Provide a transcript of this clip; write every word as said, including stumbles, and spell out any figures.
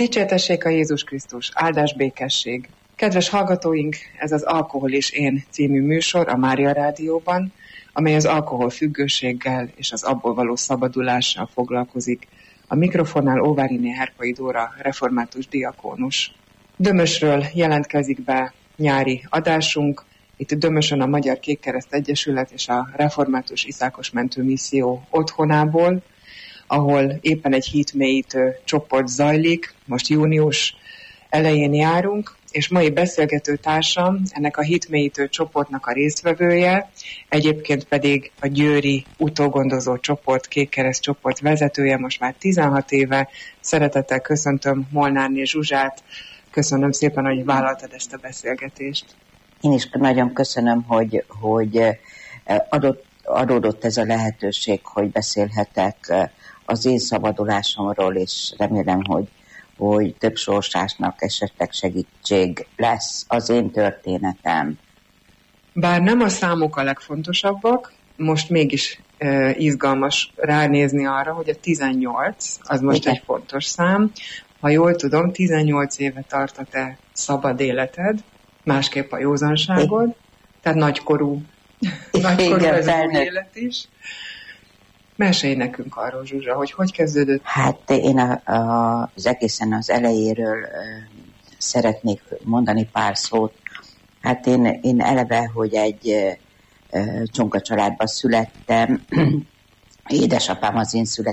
Dicsértessék a Jézus Krisztus, áldás békesség. Kedves hallgatóink, ez az Alkohol és én című műsor a Mária Rádióban, amely az alkoholfüggőséggel és az abból való szabadulással foglalkozik. A mikrofonnál Óváriné Herpai Dóra, református diakónus. Dömösről jelentkezik be nyári adásunk. Itt Dömösön a Magyar Kékkereszt Egyesület és a Református Iszákos Mentő Misszió otthonából, ahol éppen egy hídmélyítő csoport zajlik, most június elején járunk, és mai beszélgető társam, ennek a hídmélyítő csoportnak a résztvevője, egyébként pedig a győri utógondozó csoport, Kékkereszt csoport vezetője, most már tizenhat éve. Szeretettel köszöntöm Molnárné Zsuzsát, köszönöm szépen, hogy vállaltad ezt a beszélgetést. Én is nagyon köszönöm, hogy, hogy adott, adódott ez a lehetőség, hogy beszélhetek az én szabadulásomról, és remélem, hogy, hogy több sorsásnak esetleg segítség lesz az én történetem. Bár nem a számok a legfontosabbak, most mégis e, izgalmas ránézni arra, hogy a tizennyolc, az most igen, egy fontos szám. Ha jól tudom, tizennyolc éve tart a te szabad életed, másképp a józanságod, igen, tehát nagykorú, nagykorú ez az új élet is. Mesélj nekünk arról, Zsuzsa, hogy hogy kezdődött? Hát én a, a, az egészen az elejéről ö, szeretnék mondani pár szót. Hát én, én eleve, hogy egy ö, csonka családban születtem, édesapám az én születésem